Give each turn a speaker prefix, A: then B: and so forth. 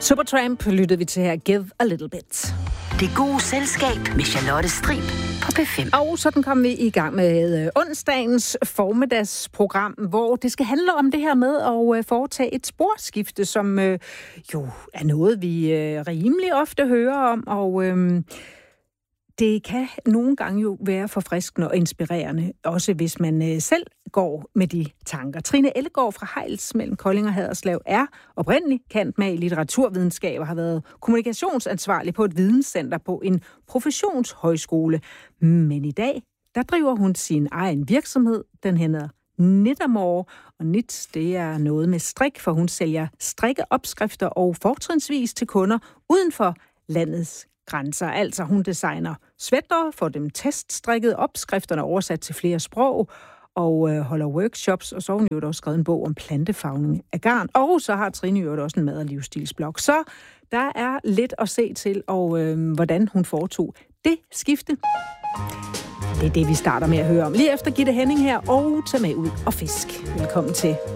A: Supertramp lyttede vi til her. Give a little bit.
B: Det gode selskab med Charlotte Strib på P5.
A: Og sådan kom vi i gang med onsdagens formiddagsprogram, hvor det skal handle om det her med at foretage et sporskifte, som jo er noget, vi rimelig ofte hører om, og det kan nogle gange jo være forfriskende og inspirerende, også hvis man selv går med de tanker. Trine Ellegaard fra Hejls mellem Kolding og Haderslev er oprindelig kendt med i litteraturvidenskab og har været kommunikationsansvarlig på et videnscenter på en professionshøjskole. Men i dag, der driver hun sin egen virksomhed. Den hedder Knittermore, og knit, det er noget med strik, for hun sælger strikkeopskrifter og fortrinsvis til kunder uden for landets grænser. Altså hun designer sweater, får dem teststrikket, opskrifterne oversat til flere sprog og holder workshops, og så har hun jo også skrevet en bog om plantefarvning af garn. Og så har Trine jo også en mad- og livsstilsblog. Så der er lidt at se til, og hvordan hun foretog det skifte. Det er det, vi starter med at høre om. Lige efter Gitte Henning her, og tag med ud og fisk. Velkommen til.